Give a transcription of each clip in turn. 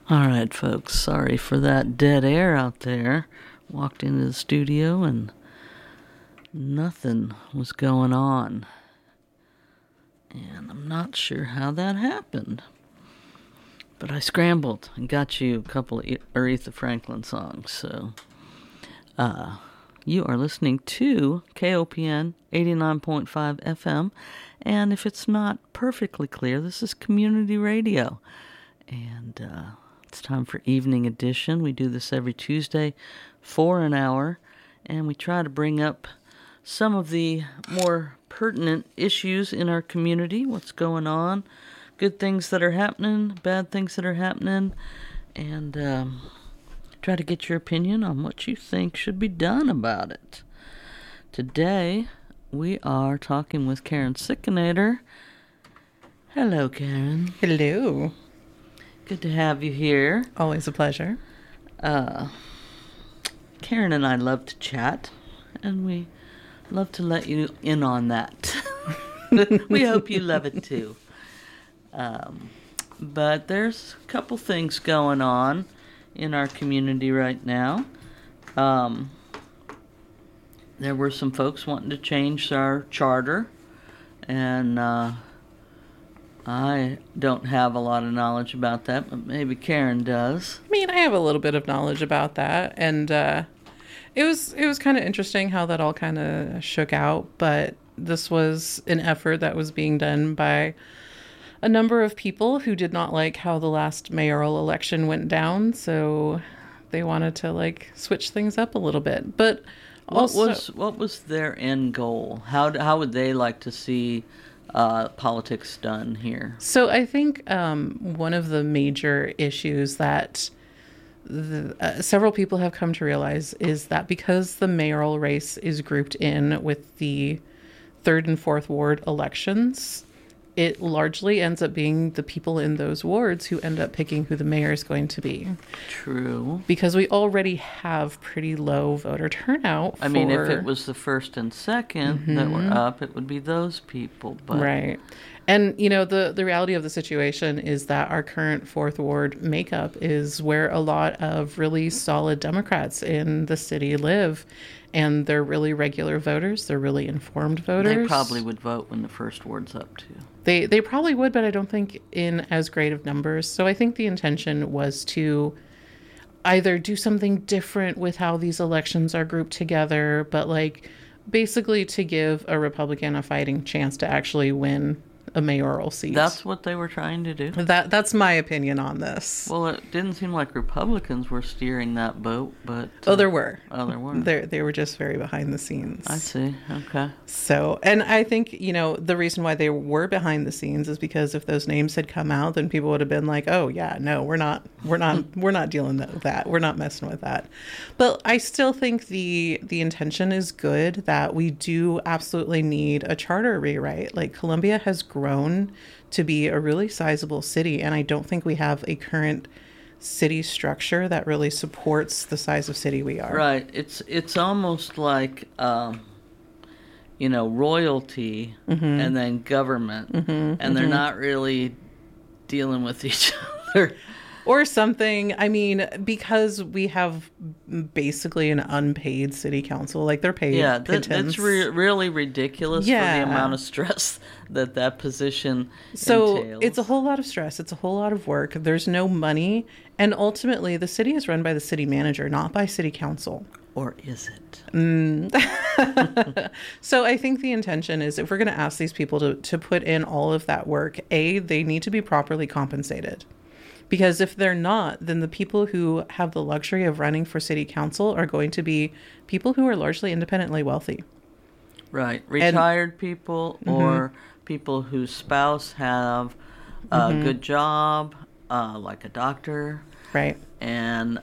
All right, folks, sorry for that dead air out there. Walked into the studio and nothing was going on. And I'm not sure how that happened. But I scrambled and got you a couple of Aretha Franklin songs. So, you are listening to KOPN 89.5 FM. And if it's not perfectly clear, this is community radio. And it's time for Evening Edition. We do this every Tuesday for an hour. And we try to bring up some of the more pertinent issues in our community, what's going on, good things that are happening, bad things that are happening, and try to get your opinion on what you think should be done about it. Today, we are talking with Karen Sickinator. Hello, Karen. Hello. Good to have you here. Always a pleasure. Karen and I love to chat, and we love to let you in on that. We hope you love it too. But there's a couple things going on in our community right now. There were some folks wanting to change our charter, and I don't have a lot of knowledge about that, but maybe Karen does. I mean, I have a little bit of knowledge about that, and it was kind of interesting how that all kind of shook out, but this was an effort that was being done by a number of people who did not like how the last mayoral election went down, so they wanted to switch things up a little bit. But also, what was their end goal? How would they like to see politics done here? So I think one of the major issues that several people have come to realize is that because the mayoral race is grouped in with the 3rd and 4th ward elections, it largely ends up being the people in those wards who end up picking who the mayor is going to be. True. Because we already have pretty low voter turnout. I mean, if it was the 1st and 2nd that were up, it would be those people. But right. And, the reality of the situation is that our current 4th ward makeup is where a lot of really solid Democrats in the city live. And they're really regular voters. They're really informed voters. They probably would vote when the 1st ward's up, too. They probably would, but I don't think in as great of numbers. So I think the intention was to either do something different with how these elections are grouped together, but basically to give a Republican a fighting chance to actually win a mayoral seat. That's what they were trying to do? That's my opinion on this. Well, it didn't seem like Republicans were steering that boat, but... there were. Oh, there were. They were just very behind the scenes. I see. Okay. So, and I think, the reason why they were behind the scenes is because if those names had come out, then people would have been like, oh, yeah, no, we're not dealing with that. We're not messing with that. But I still think the intention is good, that we do absolutely need a charter rewrite. Columbia has grown to be a really sizable city, and I don't think we have a current city structure that really supports the size of city we are. Right. It's almost like royalty and then government, and they're not really dealing with each other. Or something. I mean, because we have basically an unpaid city council, they're paid. Yeah, that's really ridiculous for the amount of stress that position entails. It's a whole lot of stress. It's a whole lot of work. There's no money. And ultimately, the city is run by the city manager, not by city council. Or is it? So I think the intention is, if we're going to ask these people to put in all of that work, they need to be properly compensated. Because if they're not, then the people who have the luxury of running for city council are going to be people who are largely independently wealthy. Right. Retired people or people whose spouse have a good job, like a doctor. Right. And,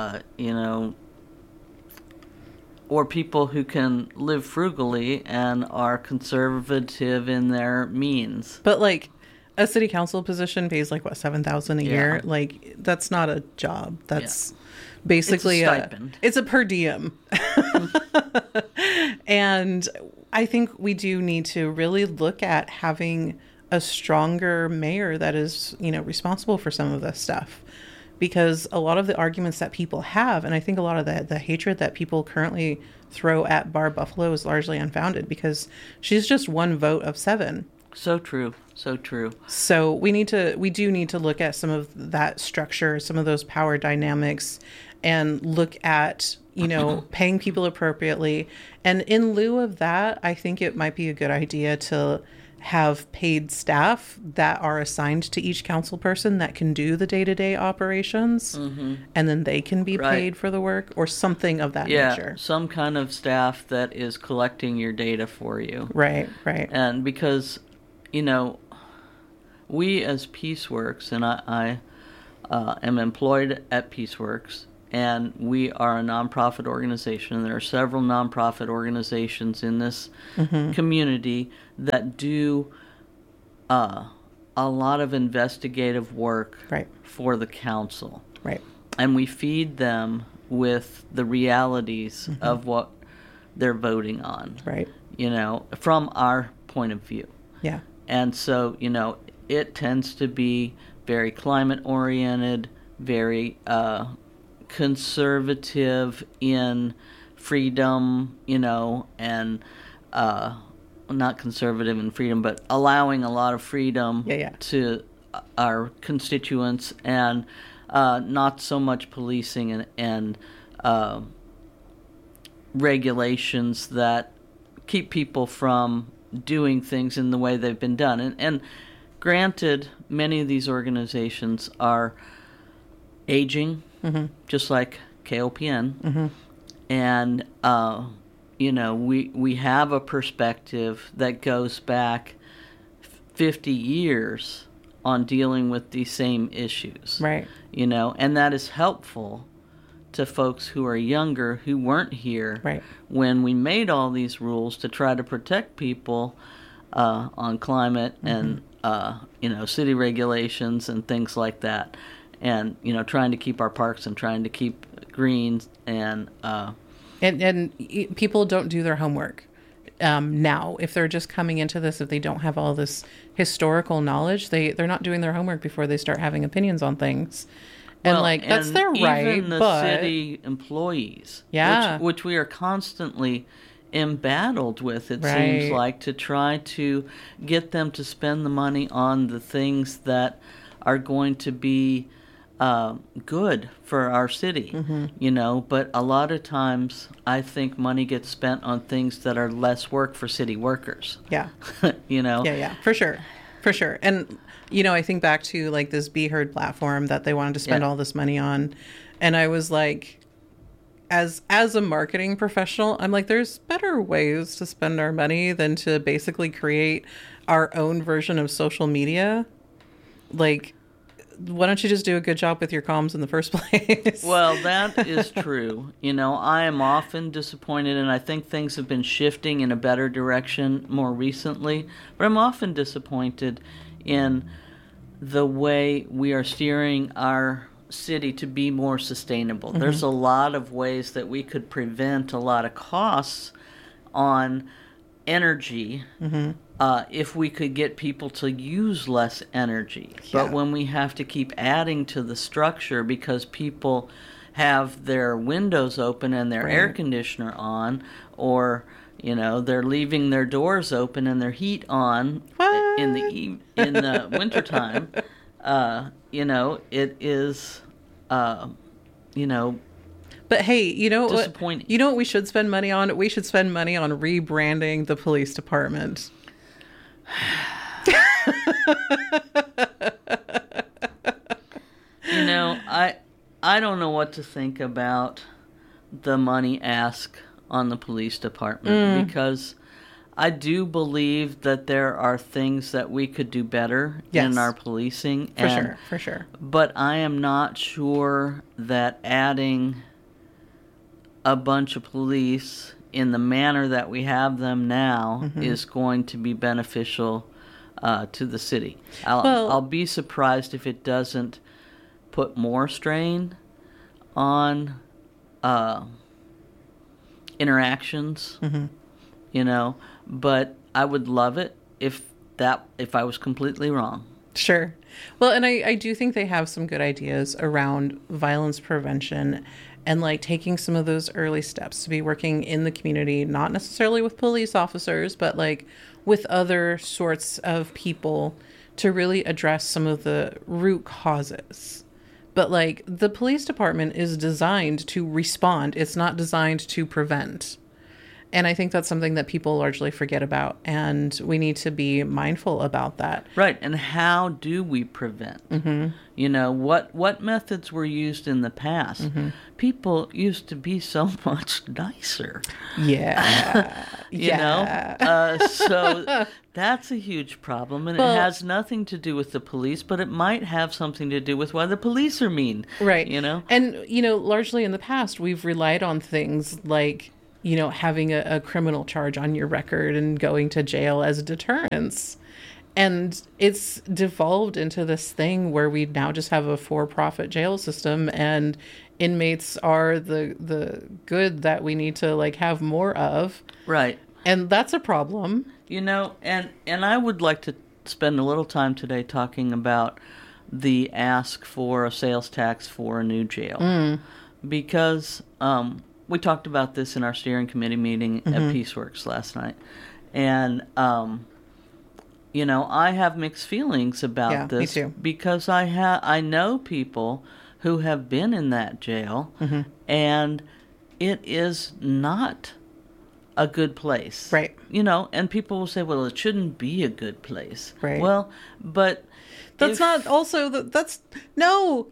or people who can live frugally and are conservative in their means. But a city council position pays $7,000 a year. That's not a job. That's basically it's a stipend. It's a per diem. And I think we do need to really look at having a stronger mayor that is, responsible for some of this stuff. because a lot of the arguments that people have, and I think a lot of the hatred that people currently throw at Barb Buffalo is largely unfounded, because she's just one vote of 7. So true. So true. So we do need to look at some of that structure, some of those power dynamics, and look at, paying people appropriately. And in lieu of that, I think it might be a good idea to have paid staff that are assigned to each council person that can do the day-to-day operations, and then they can be paid for the work, or something of that nature. Some kind of staff that is collecting your data for you. Right. And because, we as Peaceworks, and I am employed at Peaceworks, and we are a nonprofit organization. There are several nonprofit organizations in this community that do a lot of investigative work for the council. Right. And we feed them with the realities of what they're voting on. Right. From our point of view. Yeah. And so, it tends to be very climate-oriented, very conservative in freedom, and not conservative in freedom, but allowing a lot of freedom to our constituents, and not so much policing and regulations that keep people from doing things in the way they've been done. And granted, many of these organizations are aging, just like KOPN. And, we have a perspective that goes back 50 years on dealing with these same issues. Right. And that is helpful to folks who are younger, who weren't here when we made all these rules to try to protect people on climate and, city regulations and things like that. And, trying to keep our parks and trying to keep greens and people don't do their homework. Now, if they're just coming into this, if they don't have all this historical knowledge, they're not doing their homework before they start having opinions on things. And that's their right. Even the city employees, which we are constantly embattled with, it seems like, to try to get them to spend the money on the things that are going to be good for our city, but a lot of times I think money gets spent on things that are less work for city workers. Yeah. Yeah, for sure. And I think back to this Be Heard platform that they wanted to spend all this money on, and I was like, as a marketing professional, I'm like, there's better ways to spend our money than to basically create our own version of social media. Why don't you just do a good job with your comms in the first place? Well, that is true. I am often disappointed, and I think things have been shifting in a better direction more recently, but I'm often disappointed in the way we are steering our city to be more sustainable. There's a lot of ways that we could prevent a lot of costs on energy if we could get people to use less energy. But when we have to keep adding to the structure because people have their windows open and their air conditioner on, or they're leaving their doors open and their heat on in the wintertime, it is But hey, disappointing. What we should spend money on? We should spend money on rebranding the police department. I don't know what to think about the money ask on the police department, because I do believe that there are things that we could do better in our policing. For sure. But I am not sure that adding a bunch of police in the manner that we have them now is going to be beneficial to the city. I'll be surprised if it doesn't put more strain on interactions, but I would love it if I was completely wrong. Sure. Well, and I do think they have some good ideas around violence prevention and like taking some of those early steps to be working in the community, not necessarily with police officers, but like with other sorts of people to really address some of the root causes. But like the police department is designed to respond, it's not designed to prevent. And I think that's something that people largely forget about. And we need to be mindful about that. Right. And how do we prevent? Mm-hmm. You know, what methods were used in the past? Mm-hmm. People used to be so much nicer. Yeah. You know? So that's a huge problem. And it has nothing to do with the police, but it might have something to do with why the police are mean. Right. You know? And, you know, largely in the past, we've relied on things like, you know, having a criminal charge on your record and going to jail as a deterrence. And it's devolved into this thing where we now just have a for-profit jail system and inmates are the good that we need to like have more of. Right. And that's a problem. You know, and I would like to spend a little time today talking about the ask for a sales tax for a new jail. Because we talked about this in our steering committee meeting at Peaceworks last night. And, you know, I have mixed feelings about this. Me too. Because I know people who have been in that jail, and it is not a good place. Right. You know, and people will say, well, it shouldn't be a good place. Right. Well, but... That's not also that's no.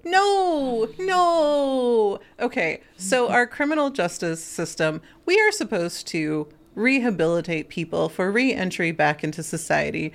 Okay, so our criminal justice system, we are supposed to rehabilitate people for re-entry back into society.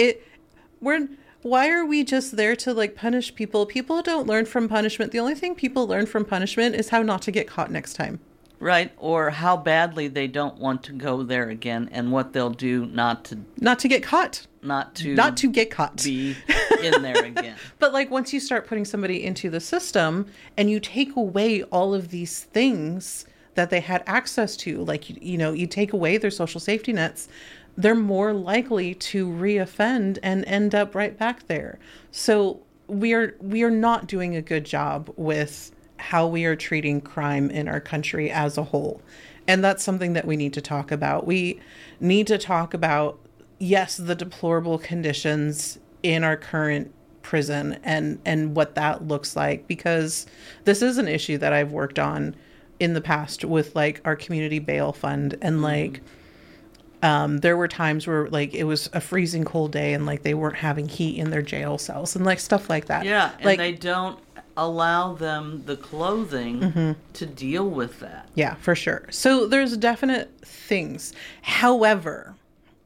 Why are we just there to like punish people? People don't learn from punishment. The only thing people learn from punishment is how not to get caught next time. Right, or how badly they don't want to go there again, and what they'll do not to get caught. Not to get caught. Be in there again. But like once you start putting somebody into the system and you take away all of these things that they had access to, like, you know, you take away their social safety nets, they're more likely to reoffend and end up right back there. So we are not doing a good job with how we are treating crime in our country as a whole. And that's something that we need to talk about. We need to talk about, yes, the deplorable conditions in our current prison and what that looks like, because this is an issue that I've worked on in the past with like our community bail fund. And like, there were times where like it was a freezing cold day and like they weren't having heat in their jail cells and like stuff like that. Yeah. And like, they don't allow them the clothing to deal with that. Yeah, for sure. So there's definite things. However,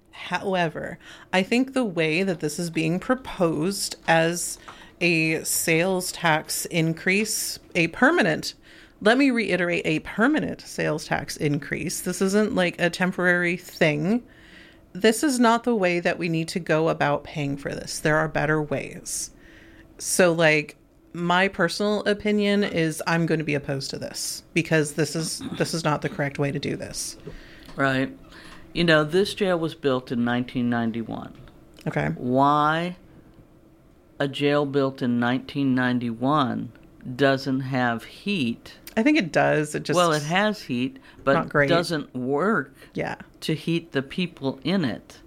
I think the way that this is being proposed as a sales tax increase, let me reiterate, a permanent sales tax increase. This isn't like a temporary thing. This is not the way that we need to go about paying for this. There are better ways. So like, my personal opinion is I'm going to be opposed to this because this is not the correct way to do this. Right. You know, this jail was built in 1991. Okay. Why a jail built in 1991 doesn't have heat? I think it does. It has heat, but it doesn't work to heat the people in it.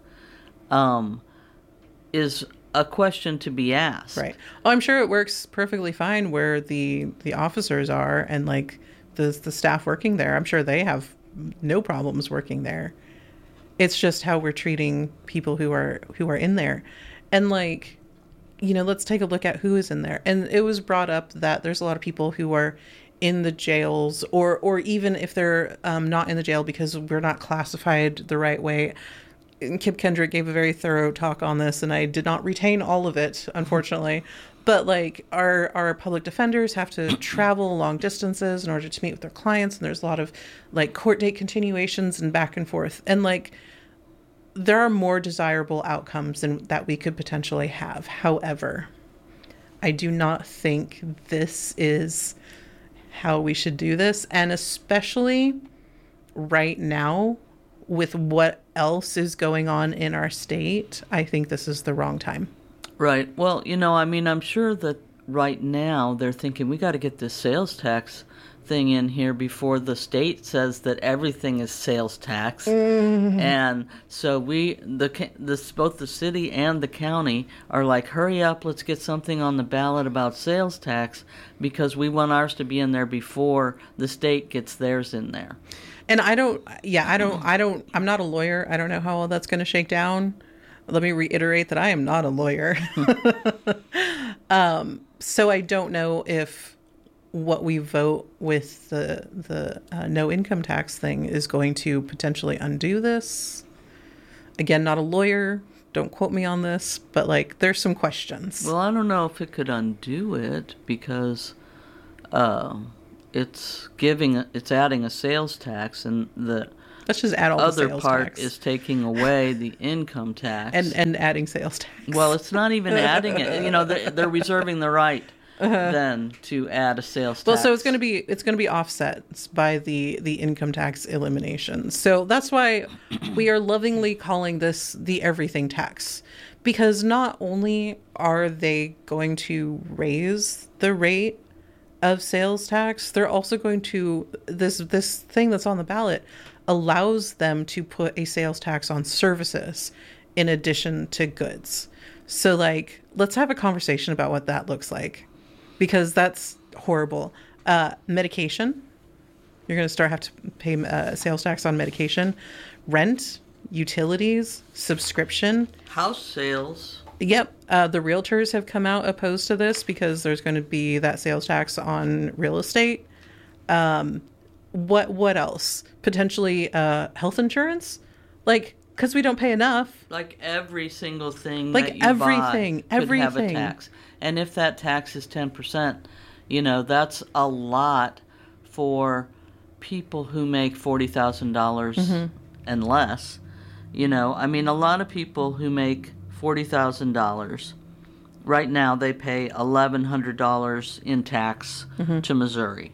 Is a question to be asked. Right. Oh, I'm sure it works perfectly fine where the officers are and like the staff working there. I'm sure they have no problems working there. It's just how we're treating people who are in there. And like, you know, let's take a look at who is in there. And it was brought up that there's a lot of people who are in the jails or even if they're not in the jail because we're not classified the right way. Kip Kendrick gave a very thorough talk on this, and I did not retain all of it, unfortunately. But like our public defenders have to travel long distances in order to meet with their clients, and there's a lot of like court date continuations and back and forth. And like there are more desirable outcomes than that we could potentially have. However, I do not think this is how we should do this, and especially right now with what else is going on in our state, I think this is the wrong time. Right. Well, I mean, I'm sure that right now they're thinking we got to get this sales tax thing in here before the state says that everything is sales tax. And so both the city and the county are like, hurry up, let's get something on the ballot about sales tax because we want ours to be in there before the state gets theirs in there. And I'm not a lawyer. I don't know how all that's going to shake down. Let me reiterate that I am not a lawyer. So I don't know if what we vote with the no income tax thing is going to potentially undo this. Again, not a lawyer. Don't quote me on this, but like there's some questions. Well, I don't know if it could undo it because it's adding a sales tax, and the let's just add all other the sales part tax. is taking away the income tax and adding sales tax. Well, it's not even adding it. They're reserving the right then to add a sales tax. Well, so it's going to be offset by the income tax elimination. So that's why we are lovingly calling this the everything tax, because not only are they going to raise the rate of sales tax, they're also going to this thing that's on the ballot allows them to put a sales tax on services in addition to goods. So like, let's have a conversation about what that looks like, because that's horrible. Medication, you're going to have to pay sales tax on medication, rent, utilities, subscription, house sales. Yep. The realtors have come out opposed to this because there's going to be that sales tax on real estate. What else? Potentially health insurance? Like, because we don't pay enough. Like every single thing like that you everything, buy could everything. have a tax. And if that tax is 10%, that's a lot for people who make $40,000 and less. I mean, a lot of people who make $40,000, right now they pay $1,100 in tax to Missouri.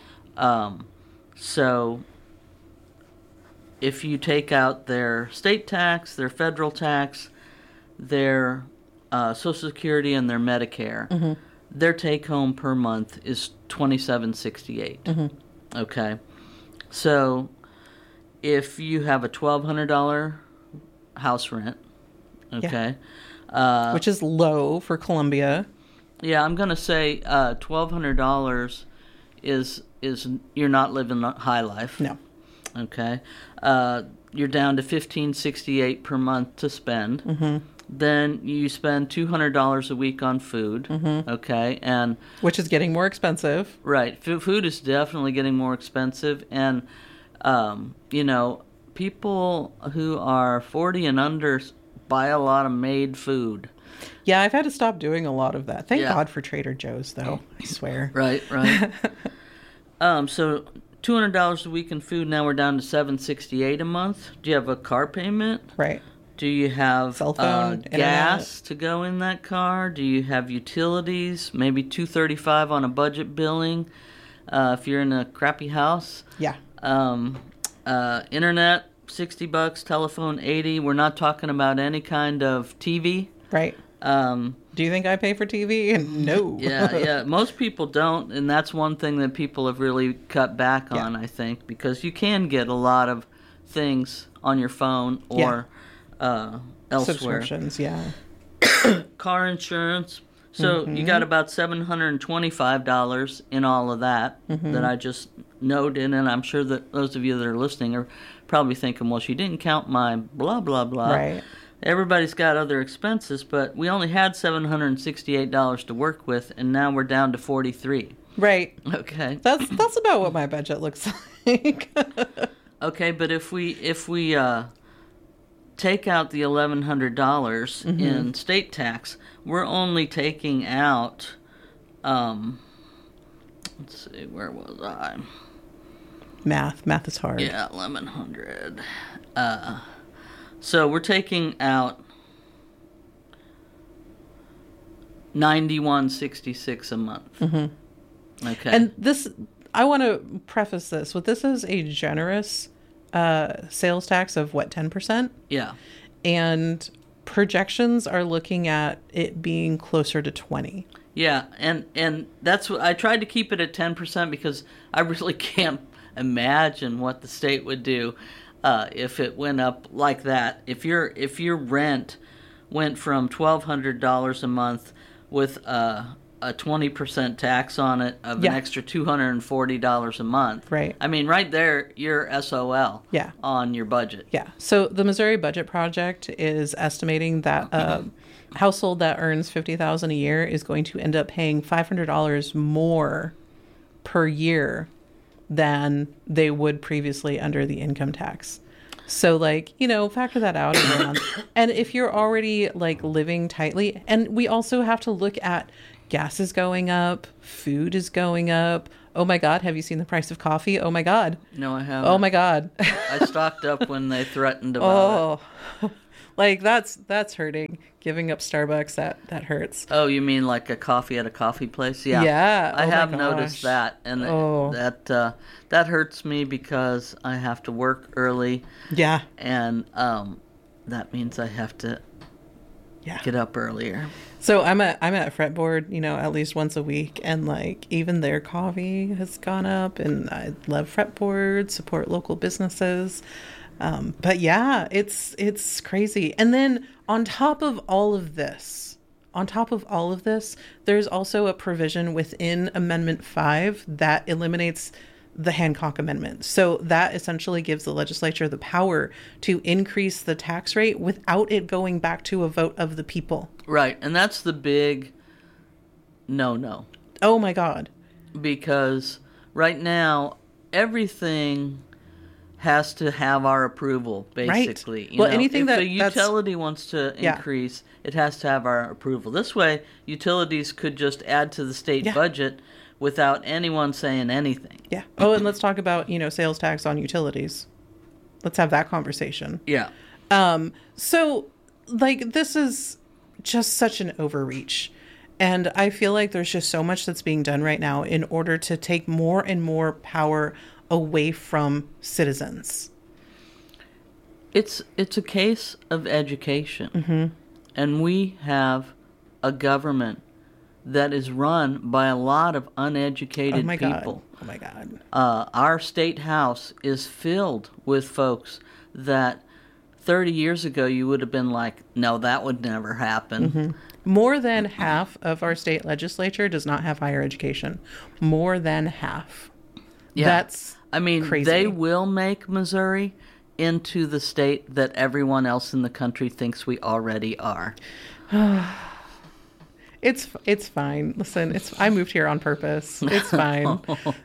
So if you take out their state tax, their federal tax, their Social Security, and their Medicare, their take-home per month is $2,768. Okay, so if you have a $1,200 house rent, okay, which is low for Columbia. Yeah, I'm gonna say $1,200 is you're not living the high life. No. Okay, you're down to $1,568 per month to spend. Then you spend $200 a week on food. Okay, and which is getting more expensive. Right, food is definitely getting more expensive, and people who are 40 and under buy a lot of made food. Yeah, I've had to stop doing a lot of that. Thank God for Trader Joe's, though. I swear. Right. So $200 a week in food. Now we're down to $768 a month. Do you have a car payment? Right. Do you have cell phone, gas to go in that car? Do you have utilities? Maybe $235 on a budget billing if you're in a crappy house. Yeah. Internet $60, telephone $80. We're not talking about any kind of TV. Right. Do you think I pay for TV? No. Yeah. Most people don't, and that's one thing that people have really cut back on, I think, because you can get a lot of things on your phone or elsewhere. Subscriptions, yeah. Car insurance. So you got about $725 in all of that that I just noted, and I'm sure that those of you that are listening are probably thinking, well, she didn't count my blah, blah, blah. Right. Everybody's got other expenses, but we only had $768 to work with, and now we're down to $43. Right. Okay. That's about what my budget looks like. Okay, but if we take out the $1,100 in state tax, we're only taking out, let's see, where was I? Math is hard. Yeah, 1,100. So we're taking out $91.66 a month. Okay. And this, I want to preface this with, this is a generous sales tax of 10%. Yeah. And projections are looking at it being closer to 20. Yeah, and that's what I tried to keep it at 10% because I really can't imagine what the state would do if it went up like that. If your rent went from $1,200 a month with a 20% tax on it of an extra $240 a month. Right. I mean, right there, you're SOL on your budget. Yeah. So the Missouri Budget Project is estimating that a household that earns $50,000 a year is going to end up paying $500 more per year than they would previously under the income tax. So, like, you know, factor that out every month. And if you're already, like, living tightly, and we also have to look at gas is going up, food is going up. Oh, my God, have you seen the price of coffee? Oh, my God. No, I haven't. Oh, my God. I stocked up when they threatened about it. Like, that's hurting. Giving up Starbucks, that hurts. Oh, you mean like a coffee at a coffee place? Yeah. Yeah. I have noticed that. And that hurts me because I have to work early. Yeah. And that means I have to get up earlier. So I'm at Fretboard, you know, at least once a week, and like even their coffee has gone up, and I love Fretboard, support local businesses. But yeah, it's crazy. And then on top of all of this, there's also a provision within Amendment 5 that eliminates the Hancock Amendment. So that essentially gives the legislature the power to increase the tax rate without it going back to a vote of the people. Right. And that's the big no. Oh my God. Because right now, everything has to have our approval, basically. Right. Well, anything if a utility wants to increase, it has to have our approval. This way, utilities could just add to the state budget without anyone saying anything. Yeah. Oh, and let's talk about, you know, sales tax on utilities. Let's have that conversation. Yeah. So, like, this is just such an overreach. And I feel like there's just so much that's being done right now in order to take more and more power away from citizens. It's a case of education. Mm-hmm. And we have a government that is run by a lot of uneducated people. Oh my God. Our state house is filled with folks that 30 years ago you would have been like, no, that would never happen. Mm-hmm. More than half of our state legislature does not have higher education. More than half. Yeah. That's crazy. They will make Missouri into the state that everyone else in the country thinks we already are. It's fine. Listen, I moved here on purpose. It's fine.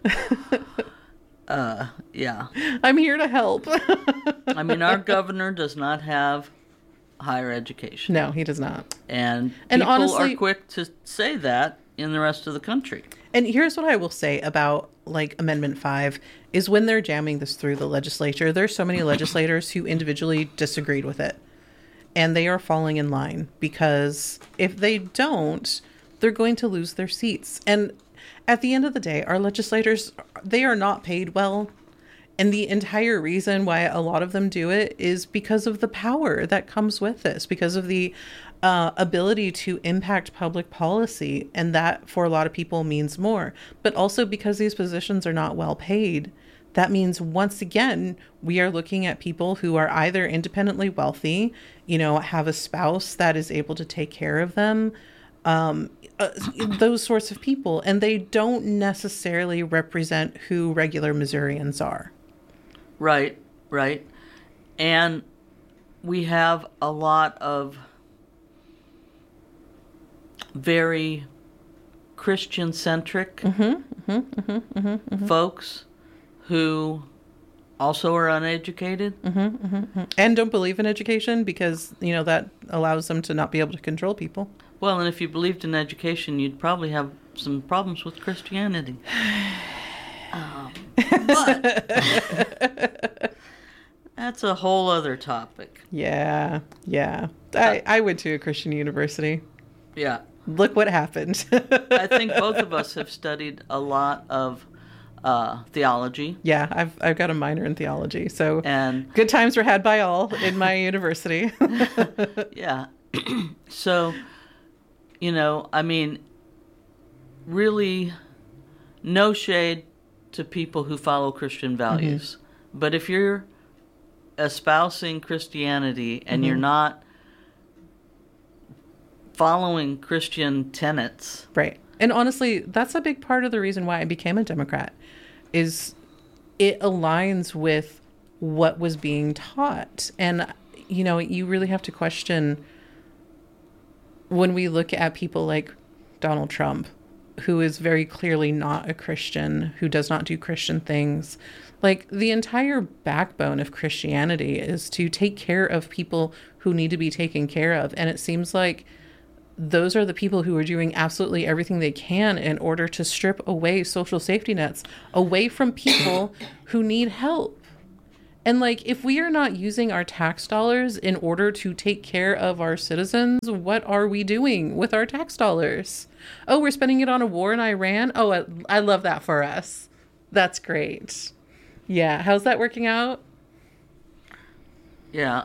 Yeah. I'm here to help. I mean, our governor does not have higher education. No, he does not. And people honestly, are quick to say that in the rest of the country. And here's what I will say about, like, Amendment 5 is when they're jamming this through the legislature, there's so many legislators who individually disagreed with it. And they are falling in line because if they don't, they're going to lose their seats. And at the end of the day, our legislators, they are not paid well. And the entire reason why a lot of them do it is because of the power that comes with this, because of the ability to impact public policy. And that for a lot of people means more. But also because these positions are not well paid. That means, once again, we are looking at people who are either independently wealthy, you know, have a spouse that is able to take care of them, those sorts of people. And they don't necessarily represent who regular Missourians are. Right. And we have a lot of very Christian-centric folks who also are uneducated. And don't believe in education because, you know, that allows them to not be able to control people. Well, and if you believed in education, you'd probably have some problems with Christianity. But that's a whole other topic. Yeah. I went to a Christian university. Yeah. Look what happened. I think both of us have studied a lot of theology. Yeah, I've got a minor in theology, so And good times were had by all in my university. yeah. So, I mean, really no shade to people who follow Christian values. Mm-hmm. But if you're espousing Christianity and you're not following Christian tenets. Right. And honestly, that's a big part of the reason why I became a Democrat, is it aligns with what was being taught. And, you really have to question when we look at people like Donald Trump, who is very clearly not a Christian, who does not do Christian things. Like, the entire backbone of Christianity is to take care of people who need to be taken care of. And it seems like those are the people who are doing absolutely everything they can in order to strip away social safety nets away from people who need help. And like, if we are not using our tax dollars in order to take care of our citizens, what are we doing with our tax dollars? Oh, we're spending it on a war in Iran? Oh, I love that for us. That's great. Yeah. How's that working out? Yeah.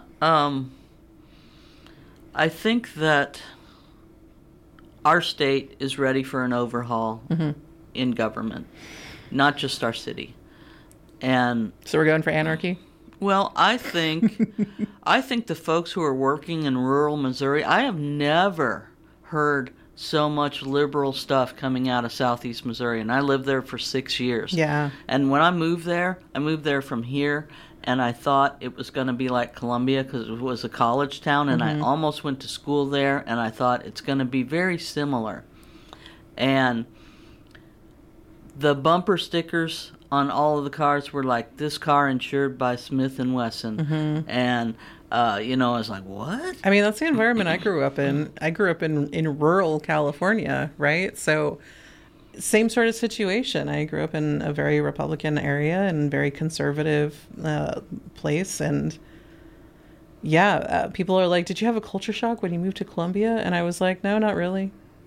I think that our state is ready for an overhaul in government, not just our city. And so we're going for anarchy? Well, I think the folks who are working in rural Missouri, I have never heard so much liberal stuff coming out of Southeast Missouri, and I lived there for 6 years. Yeah. And when I moved there from here, and I thought it was going to be like Columbia because it was a college town, and I almost went to school there, and I thought it's going to be very similar. And the bumper stickers on all of the cars were like, this car insured by Smith & Wesson. And, I was like, what? I mean, that's the environment I grew up in. I grew up in rural California, right? So same sort of situation. I grew up in a very Republican area and very conservative place. And yeah, people are like, did you have a culture shock when you moved to Columbia? And I was like, no, not really.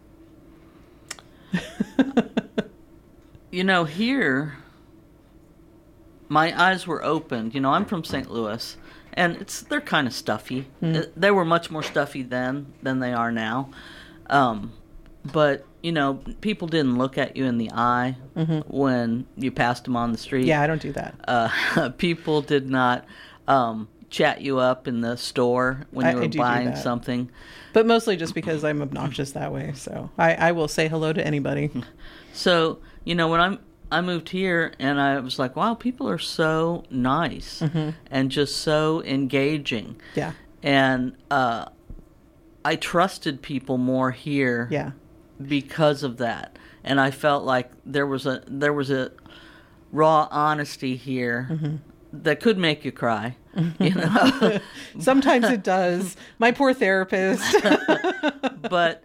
Here, my eyes were opened. I'm from St. Louis, and they're kind of stuffy. They were much more stuffy then than they are now. But, people didn't look at you in the eye when you passed them on the street. Yeah, I don't do that. People did not chat you up in the store when you were buying something. But mostly just because I'm obnoxious that way. So I will say hello to anybody. So, when I moved here, and I was like, wow, people are so nice and just so engaging. Yeah. And I trusted people more here. Yeah. Because of that. And I felt like there was a raw honesty here that could make you cry. Sometimes it does. My poor therapist. But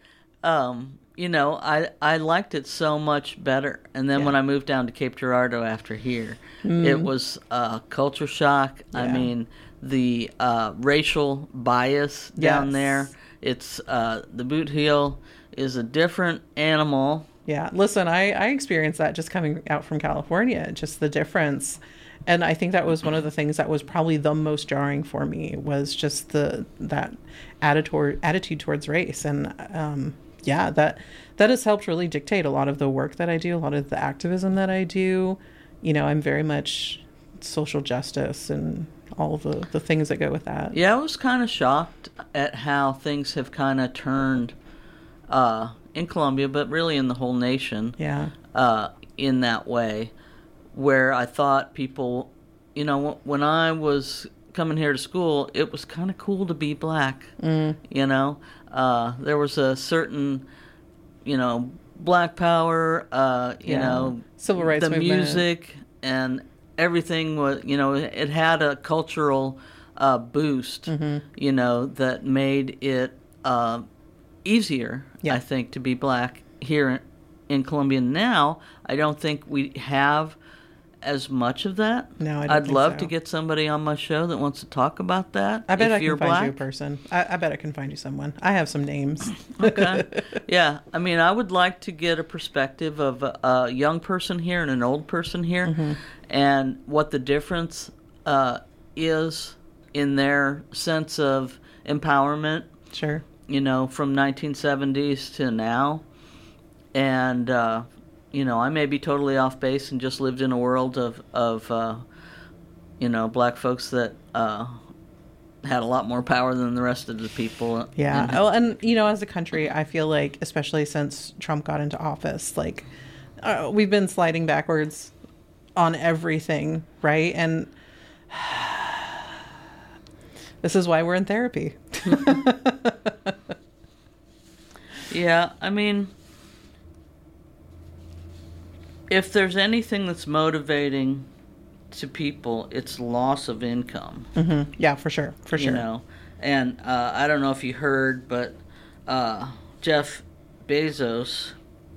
I liked it so much better. And then when I moved down to Cape Girardeau after here, it was a culture shock. Yeah. I mean, the racial bias down there. It's the boot heel is a different animal. Yeah. Listen, I experienced that just coming out from California, just the difference. And I think that was one of the things that was probably the most jarring for me, was just that attitude towards race. And that has helped really dictate a lot of the work that I do, a lot of the activism that I do. I'm very much social justice and all of the things that go with that. Yeah, I was kind of shocked at how things have kind of turned in Columbia, but really in the whole nation. Yeah. In that way, where I thought people, when I was coming here to school, it was kind of cool to be black. There was a certain, black power, civil rights the movement. Music and everything was, it had a cultural boost, that made it easier, I think, to be black here in Columbia. Now, I don't think we have as much of that. No, I don't I'd think love so. to get somebody on my show that wants to talk about that. I bet if I you're can find black. you a person. I bet I can find you someone. I have some names. Okay. Yeah. I mean, I would like to get a perspective of a young person here and an old person here, Mm-hmm. and what the difference is in their sense of empowerment, Sure. from 1970s to now. And, I may be totally off base and just lived in a world of black folks that had a lot more power than the rest of the people. Yeah. Oh, and as a country, I feel like, especially since Trump got into office, like we've been sliding backwards on everything, right? And this is why we're in therapy. Yeah, I mean, if there's anything that's motivating to people, it's loss of income. Mm-hmm. Yeah, for sure. For sure. And I don't know if you heard, but Jeff Bezos,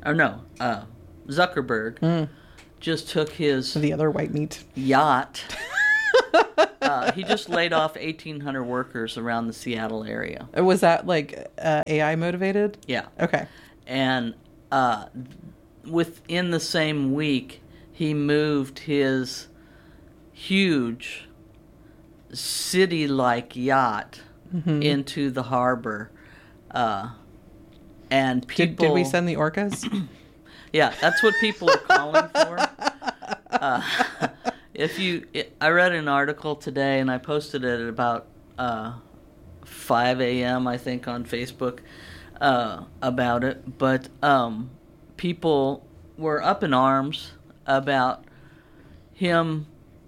Zuckerberg, just took his The other white meat. yacht. He just laid off 1,800 workers around the Seattle area. Was that like AI motivated? Yeah. Okay. And within the same week, he moved his huge city-like yacht into the harbor. And people... Did we send the orcas? Yeah, that's what people are calling for. I read an article today, and I posted it at about 5 a.m., I think, on Facebook about it. But people were up in arms about him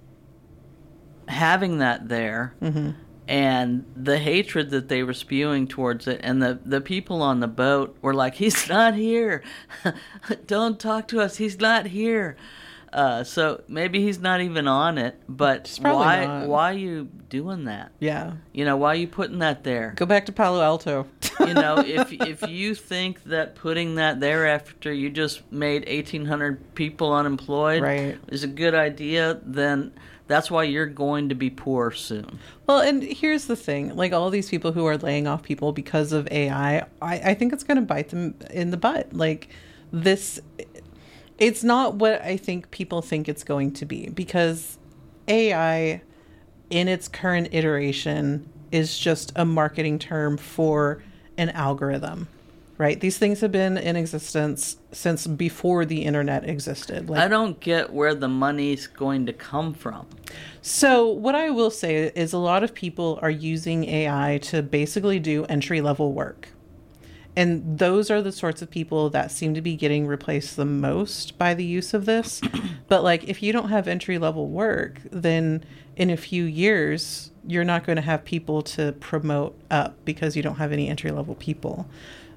having that there, and the hatred that they were spewing towards it. And the people on the boat were like, he's not here. Don't talk to us. He's not here. So maybe he's not even on it, but not. why are you doing that? Yeah. Why are you putting that there? Go back to Palo Alto. If you think that putting that there after you just made 1,800 people unemployed Right. is a good idea, then that's why you're going to be poor soon. Well, and here's the thing. Like, all these people who are laying off people because of AI, I think it's going to bite them in the butt. Like, this... It's not what I think people think it's going to be, because AI, in its current iteration, is just a marketing term for an algorithm, right? These things have been in existence since before the internet existed. I don't get where the money's going to come from. So what I will say is a lot of people are using AI to basically do entry-level work. And those are the sorts of people that seem to be getting replaced the most by the use of this. But like, if you don't have entry level work, then in a few years, you're not going to have people to promote up because you don't have any entry level people.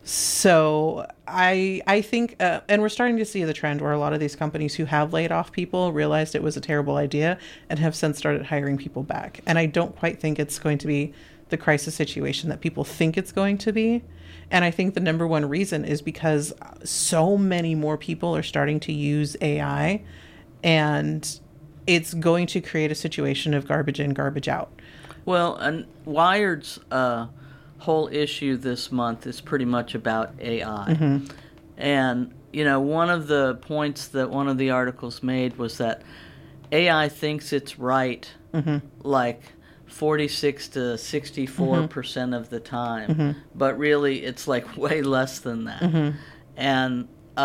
So I think, and we're starting to see the trend where a lot of these companies who have laid off people realized it was a terrible idea and have since started hiring people back. And I don't quite think it's going to be the crisis situation that people think it's going to be. And I think the number one reason is because so many more people are starting to use AI, and it's going to create a situation of garbage in, garbage out. Well, and Wired's whole issue this month is pretty much about AI. And, one of the points that one of the articles made was that AI thinks it's right, like 46 to 64% of the time, but really it's like way less than that. And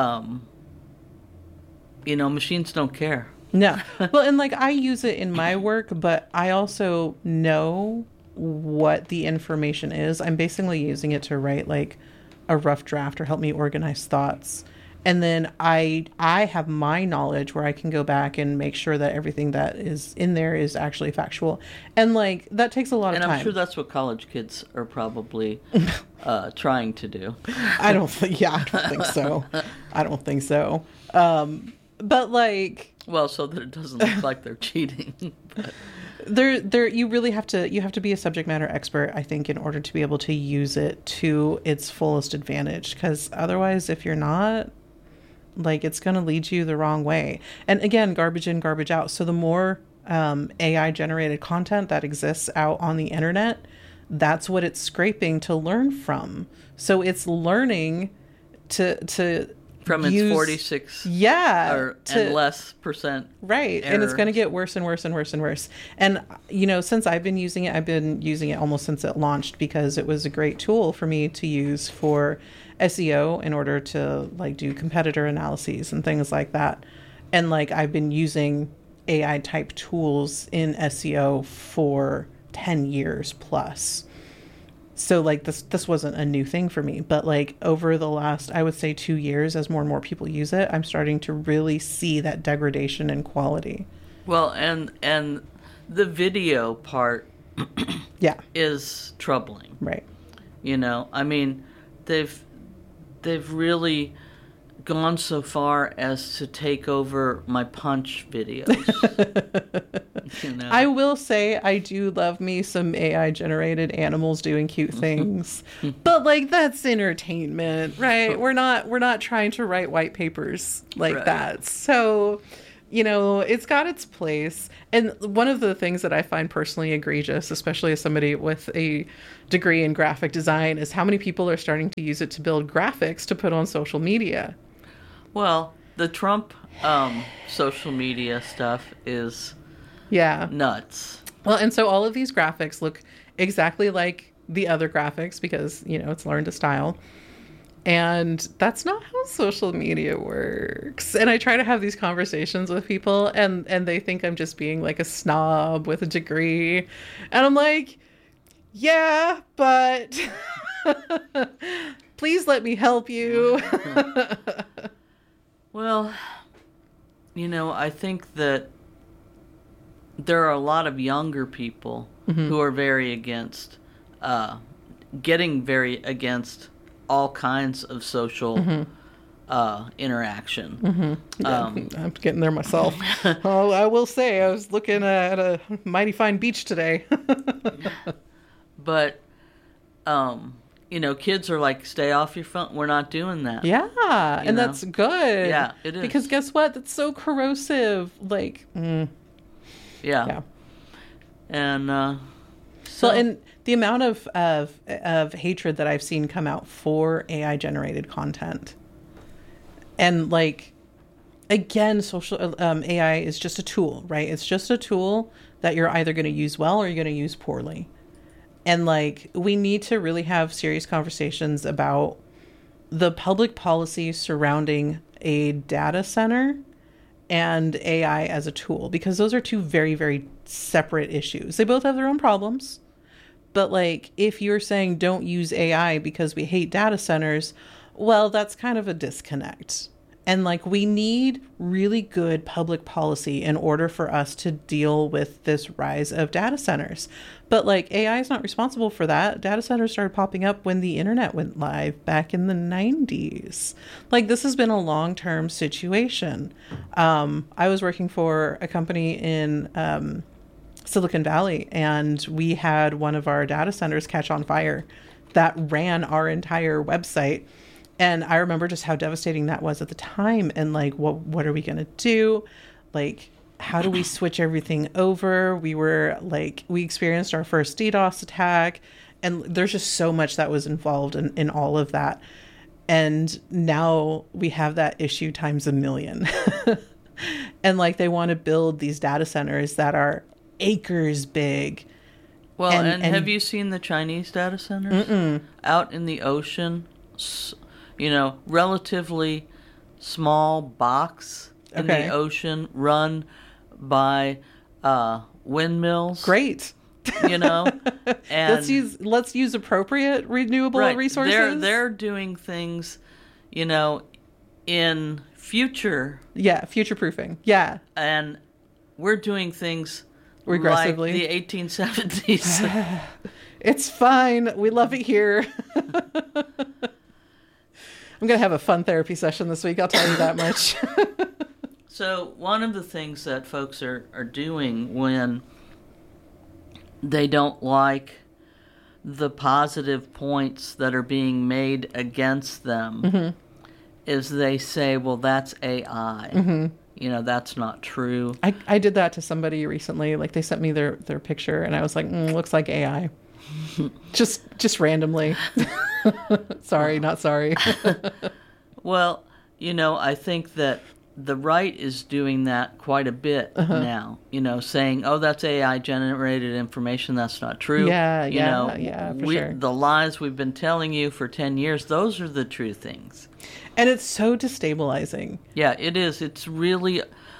machines don't care. No. Well, and like, I use it in my work, but I also know what the information is. I'm basically using it to write like a rough draft or help me organize thoughts. And then I have my knowledge where I can go back and make sure that everything that is in there is actually factual. And like, that takes a lot of time. And I'm sure that's what college kids are probably trying to do. I don't think so. I don't think so. But like, well, so that it doesn't look like they're cheating. But you really have to be a subject matter expert, I think, in order to be able to use it to its fullest advantage. Because otherwise, if you're not, Like, it's going to lead you the wrong way. And again, garbage in, garbage out. So the more AI generated content that exists out on the internet, that's what it's scraping to learn from. So it's learning to from its 46 and less percent right error. And it's going to get worse and worse and worse and worse. And since I've been using it almost since it launched, because it was a great tool for me to use for SEO in order to like do competitor analyses and things like that. And like I've been using AI type tools in SEO for 10 years plus. So like this wasn't a new thing for me, but like over the last, I would say 2 years, as more and more people use it, I'm starting to really see that degradation in quality. Well, and the video part yeah, is troubling. Right. I mean, they've really gone so far as to take over my Punch videos. I will say I do love me some AI generated animals doing cute things, but like that's entertainment, right? We're not trying to write white papers like right. that. So, it's got its place. And one of the things that I find personally egregious, especially as somebody with a degree in graphic design, is how many people are starting to use it to build graphics to put on social media. Well, the Trump social media stuff is nuts. Well, and so all of these graphics look exactly like the other graphics because, it's learned a style. And that's not how social media works. And I try to have these conversations with people and they think I'm just being like a snob with a degree. And I'm like, yeah, but please let me help you. Well, I think that there are a lot of younger people who are very against, getting very against all kinds of social interaction. Yeah, I'm getting there myself. Oh, I will say, I was looking at a mighty fine beach today. But, kids are like, stay off your phone. We're not doing that. Yeah, and that's good. Yeah, it is. Because guess what? That's so corrosive. Like, Yeah. And, so... Well, and the amount of hatred that I've seen come out for AI generated content. And like, again, social AI is just a tool, right? It's just a tool that you're either going to use well or you're going to use poorly. And like, we need to really have serious conversations about the public policy surrounding a data center and AI as a tool, because those are two very, very separate issues. They both have their own problems. But like, if you're saying don't use AI because we hate data centers, well, that's kind of a disconnect. And like, we need really good public policy in order for us to deal with this rise of data centers. But like, AI is not responsible for that. Data centers started popping up when the internet went live back in the 90s. Like, this has been a long-term situation. I was working for a company in Silicon Valley, and we had one of our data centers catch on fire that ran our entire website. And I remember just how devastating that was at the time. And like, what are we going to do? Like, how do we switch everything over? We experienced our first DDoS attack, and there's just so much that was involved in all of that. And now we have that issue times a million. And like, they want to build these data centers that are acres big. Well, and have you seen the Chinese data centers? Out in the ocean? Relatively small box in the ocean, run by windmills. Great. And let's use appropriate renewable resources. They're doing things, in future. Yeah, future proofing. Yeah. And we're doing things regressively like the 1870s. It's fine. We love it here. I'm going to have a fun therapy session this week. I'll tell you that much. So one of the things that folks are doing when they don't like the positive points that are being made against them is they say, well, that's AI. Mm-hmm. You know, that's not true. I did that to somebody recently. Like, they sent me their picture, and I was like, looks like AI. just randomly. Sorry, not sorry. Well, you know, I think that the right is doing that quite a bit now. You know, saying, "Oh, that's AI generated information. That's not true." Yeah, you yeah, know, yeah, for sure. The lies we've been telling you for 10 years, those are the true things. And it's so destabilizing. Yeah, it is. It's really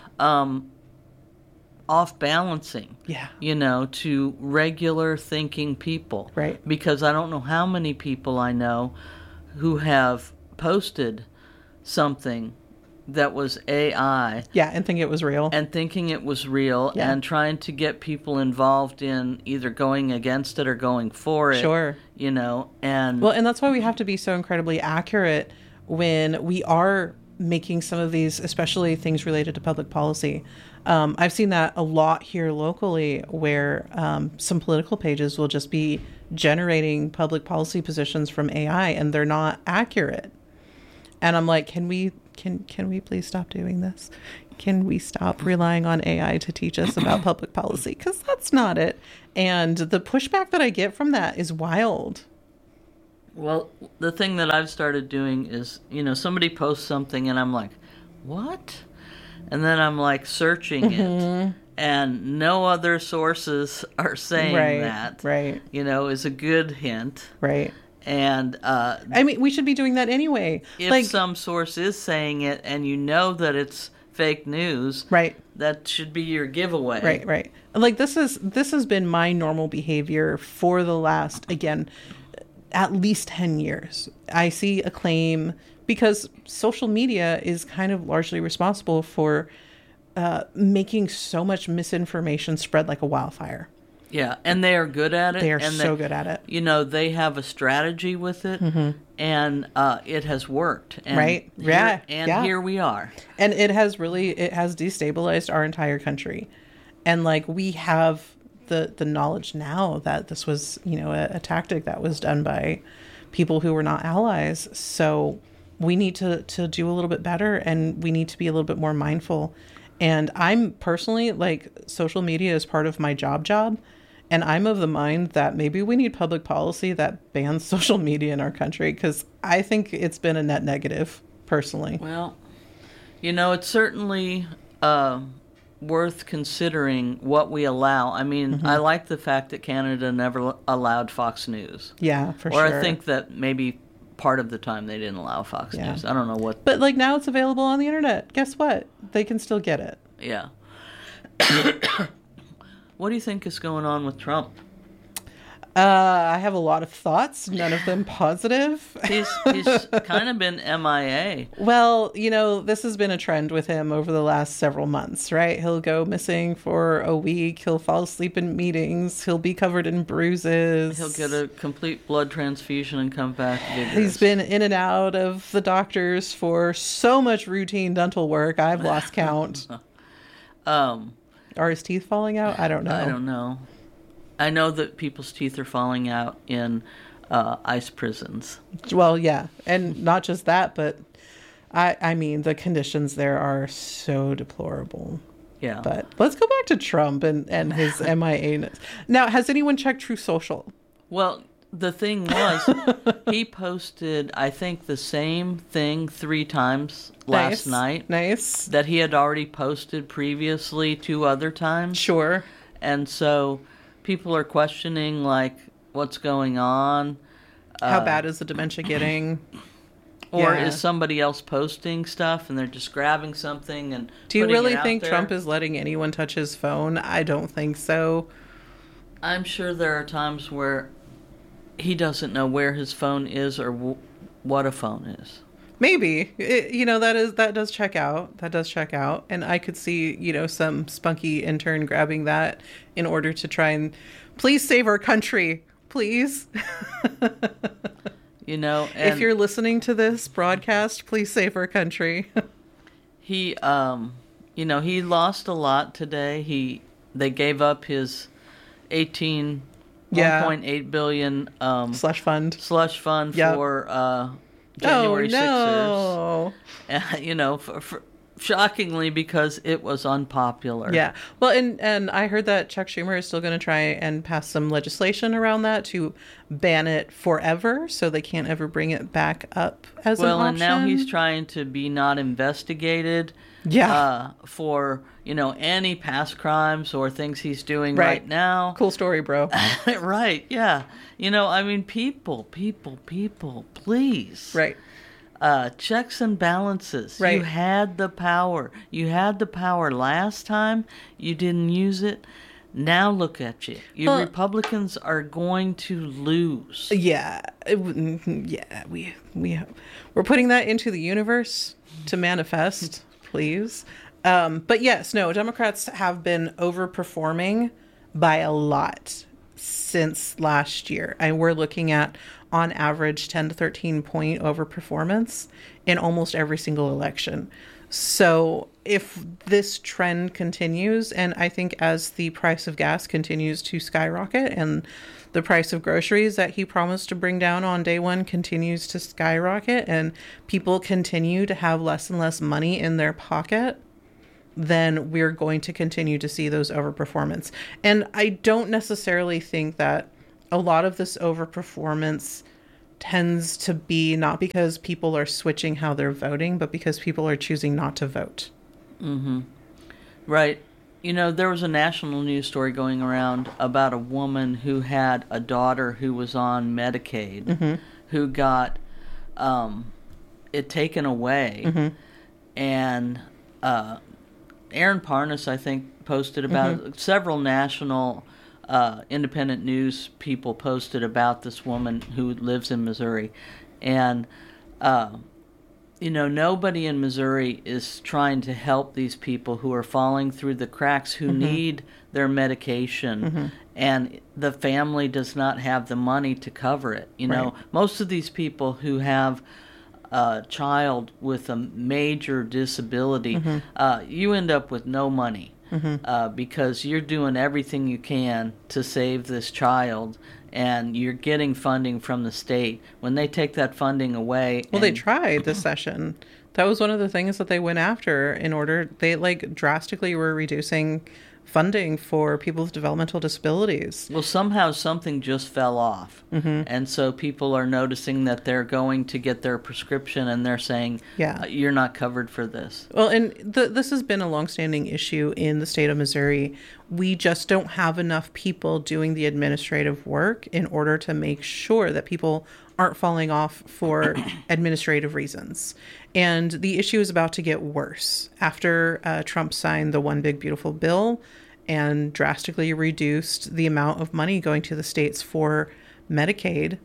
off balancing. Yeah. You know, to regular thinking people. Right. Because I don't know how many people I know who have posted something that was AI. Yeah, and think it was real. And thinking it was real, Yeah. and trying to get people involved in either going against it or going for it. Sure. You know, and... Well, and that's why we have to be so incredibly accurate when we are making some of these, especially things related to public policy. I've seen that a lot here locally, where some political pages will just be generating public policy positions from AI, and they're not accurate. And I'm like, can we please stop doing this? Can we stop relying on AI to teach us about public policy? Because that's not it. And the pushback that I get from that is wild. Well, the thing that I've started doing is, you know, somebody posts something and I'm like, what? And then I'm like searching it, and no other sources are saying that. Right. You know, is a good hint. Right. And I mean, we should be doing that anyway. If some source is saying it and you know that it's fake news, right, that should be your giveaway. Right. Like, this has been my normal behavior for the last, again, at least 10 years. I see a claim, because social media is kind of largely responsible for making so much misinformation spread like a wildfire. Yeah, and they are good at it. They are so good at it. You know, they have a strategy with it, and it has worked. And right? Here we are. And it has destabilized our entire country. And like, we have the knowledge now that this was, you know, a tactic that was done by people who were not allies. So we need to do a little bit better, and we need to be a little bit more mindful. And I'm personally, like, social media is part of my job. And I'm of the mind that maybe we need public policy that bans social media in our country, because I think it's been a net negative, personally. Well, you know, it's certainly worth considering what we allow. I mean, I like the fact that Canada never allowed Fox News. Yeah, for sure. Or I think that maybe part of the time they didn't allow Fox News. I don't know what. But like, now it's available on the internet. Guess what? They can still get it. Yeah. What do you think is going on with Trump? I have a lot of thoughts, none of them positive. He's kind of been MIA. Well, you know, this has been a trend with him over the last several months, right? He'll go missing for a week. He'll fall asleep in meetings. He'll be covered in bruises. He'll get a complete blood transfusion and come back vigorous. He's been in and out of the doctors for so much routine dental work. I've lost count. Are his teeth falling out? I don't know. I know that people's teeth are falling out in ICE prisons. Well, yeah. And not just that, but I mean, the conditions there are so deplorable. Yeah. But let's go back to Trump and his MIA-ness. Now, has anyone checked Truth Social? Well, the thing was, he posted, I think, the same thing 3 times last night. Nice. That he had already posted previously 2 other times. Sure. And so people are questioning, like, what's going on. How bad is the dementia getting? Or is somebody else posting stuff and they're just grabbing something and Do you really think there? Trump is letting anyone touch his phone? I don't think so. I'm sure there are times where he doesn't know where his phone is or what a phone is. Maybe. That does check out. That does check out. And I could see, some spunky intern grabbing that in order to try and please save our country. Please. If you're listening to this broadcast, please save our country. He lost a lot today. They gave up his 1.8 billion slush fund for January 6ers. Oh, no. You know, shockingly, because it was unpopular. Yeah. Well, and I heard that Chuck Schumer is still going to try and pass some legislation around that to ban it forever, so they can't ever bring it back up as an option. Well, and now he's trying to be not investigated. Yeah. For, you know, any past crimes or things he's doing right now. Cool story, bro. Right, yeah. You know, I mean, people, please. Right. Checks and balances. Right. You had the power. You had the power last time. You didn't use it. Now look at you. You Republicans are going to lose. Yeah. Yeah. We're putting that into the universe to manifest, please. But yes, no, Democrats have been overperforming by a lot since last year. And we're looking at, on average, 10 to 13 point overperformance in almost every single election. So if this trend continues, and I think as the price of gas continues to skyrocket and the price of groceries that he promised to bring down on day one continues to skyrocket and people continue to have less and less money in their pocket, then we're going to continue to see those overperformance. And I don't necessarily think that a lot of this overperformance tends to be not because people are switching how they're voting, but because people are choosing not to vote. Mm-hmm. Right. You know, there was a national news story going around about a woman who had a daughter who was on Medicaid, who got it taken away. And Aaron Parnas, I think, posted about it. Several national independent news people posted about this woman who lives in Missouri. And, you know, nobody in Missouri is trying to help these people who are falling through the cracks, who need their medication. And the family does not have the money to cover it. You know, most of these people who have a child with a major disability, you end up with no money. Because you're doing everything you can to save this child, and you're getting funding from the state. When they take that funding away... Well, they tried this session. That was one of the things that they went after in order... They, drastically were reducing funding for people with developmental disabilities. Well, somehow something just fell off. And so people are noticing that they're going to get their prescription and they're saying, you're not covered for this. Well, and this has been a longstanding issue in the state of Missouri. We just don't have enough people doing the administrative work in order to make sure that people aren't falling off for administrative reasons. And the issue is about to get worse. After Trump signed the One Big Beautiful Bill and drastically reduced the amount of money going to the states for Medicaid,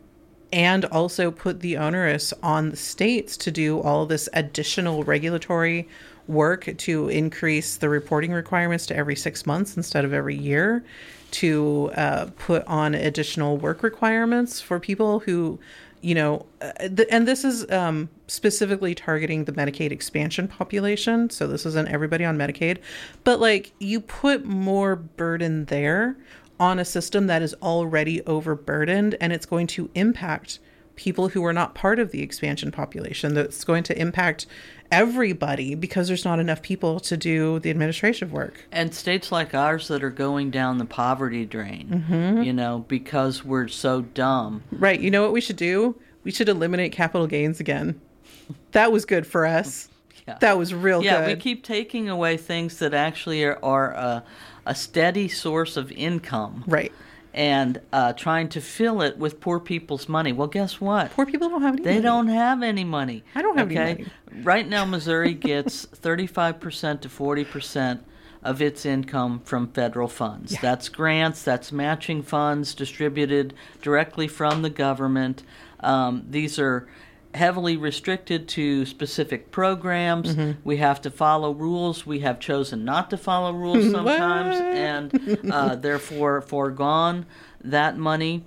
and also put the onus on the states to do all this additional regulatory work to increase the reporting requirements to every 6 months instead of every year, to put on additional work requirements for people who, you know, and this is specifically targeting the Medicaid expansion population. So this isn't everybody on Medicaid, but you put more burden there on a system that is already overburdened, and it's going to impact people who are not part of the expansion population. That's going to impact everybody because there's not enough people to do the administrative work. And states like ours that are going down the poverty drain, you know, because we're so dumb. Right. You know what we should do? We should eliminate capital gains again. That was good for us. That was real good. Yeah, we keep taking away things that actually are a steady source of income. Right. And trying to fill it with poor people's money. Well, guess what? Poor people don't have any money. They don't have any money. I don't have any money. Right now, Missouri gets 35% to 40% of its income from federal funds. Yeah. That's grants, that's matching funds distributed directly from the government. These are heavily restricted to specific programs. We have to follow rules. We have chosen not to follow rules sometimes and therefore foregone that money.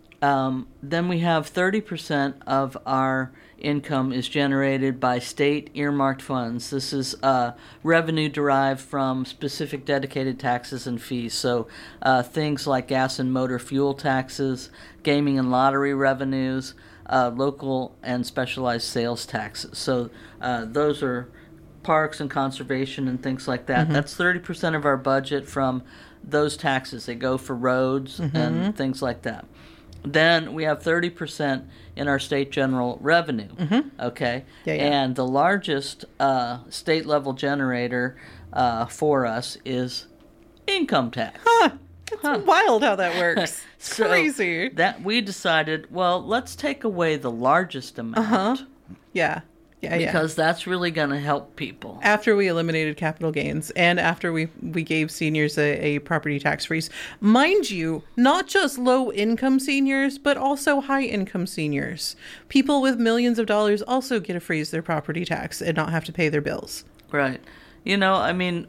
Then we have 30% of our income is generated by state earmarked funds. This is revenue derived from specific dedicated taxes and fees. So things like gas and motor fuel taxes, gaming and lottery revenues, local and specialized sales taxes. So those are parks and conservation and things like that. That's 30% of our budget from those taxes. They go for roads and things like that. Then we have 30% in our state general revenue. Okay? Yeah. And the largest state level generator for us is income tax. It's wild how that works. It's So crazy. that we decided, well, let's take away the largest amount Yeah. because that's really going to help people. After we eliminated capital gains and after we gave seniors a property tax freeze, mind you, not just low income seniors, but also high income seniors. People with millions of dollars also get to freeze their property tax and not have to pay their bills. Right. You know, I mean,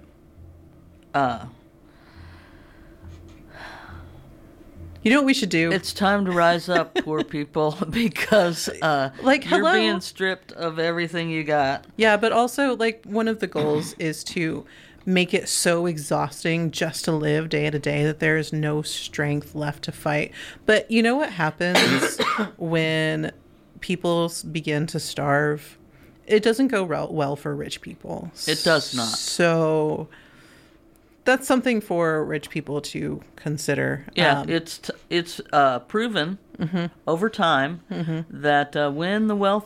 You know what we should do? it's time to rise up, poor people, because Like, you're hello? being stripped of everything you got. Yeah, but also, like, one of the goals is to make it so exhausting just to live day to day that there is no strength left to fight. But you know what happens when people begin to starve? It doesn't go well for rich people. It does not. So that's something for rich people to consider. Yeah, it's proven over time that when the